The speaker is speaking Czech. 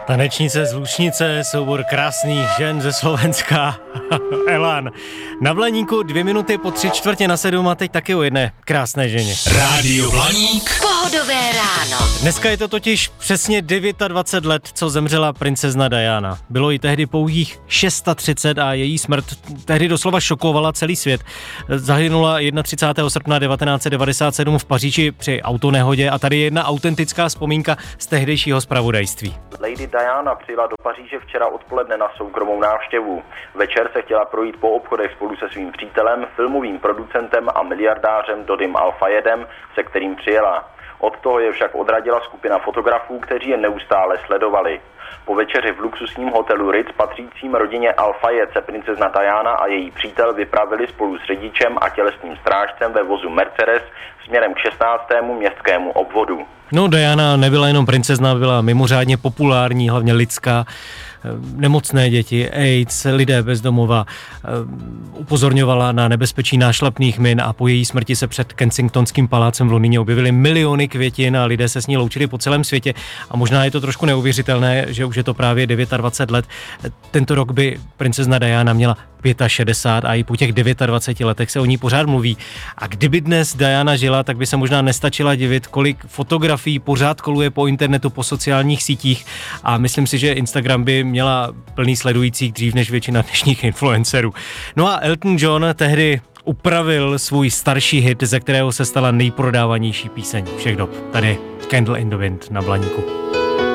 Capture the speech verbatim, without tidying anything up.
Tanečnice z Lučnice, soubor krásných žen ze Slovenska, Elan. Na Blaníku dvě minuty po tři čtvrtě na sedm a teď taky o jedné krásné ženě. Rádio Blaník. Pohodové ráno. Dneska je to totiž přesně dvacet devět let, co zemřela princezna Diana. Bylo jí tehdy pouhých třicet šest a její smrt tehdy doslova šokovala celý svět. Zahynula třicátého prvního srpna devatenáct set devadesát sedm v Paříži při autonehodě a tady je jedna autentická vzpomínka z tehdejšího zpravodajství. Lady Diana přijela do Paříže včera odpoledne na soukromou návštěvu. Večer se chtěla projít po obchodech spolu se svým přítelem, filmovým producentem a miliardářem Dodym Al-Fayedem, se kterým přijela. Od toho je však odradila skupina fotografů, kteří je neustále sledovali. Po večeři v luxusním hotelu Ritz patřícím rodině Al-Fayed se princezna Diana a její přítel vypravili spolu s řidičem a tělesným strážcem ve vozu Mercedes směrem k šestnáctému městskému obvodu. No, Diana nebyla jenom princezna, byla mimořádně populární, hlavně lidská. Nemocné děti, AIDS, lidé bez domova, upozorňovala na nebezpečí nášlapných min a po její smrti se před Kensingtonským palácem v Londýně objevily miliony květin a lidé se s ní loučili po celém světě. A možná je to trošku neuvěřitelné, že už je to právě dvacet devět let. Tento rok by princezna Diana měla šedesát pět a i po těch dvaceti devíti letech se o ní pořád mluví. A kdyby dnes Diana žila, tak by se možná nestačila divit, kolik fotografií pořád koluje po internetu, po sociálních sítích a myslím si, že Instagram by měla plný sledujících dřív než většina dnešních influencerů. No a Elton John tehdy upravil svůj starší hit, ze kterého se stala nejprodávanější píseň všech dob. Tady Candle in the Wind na Blaníku.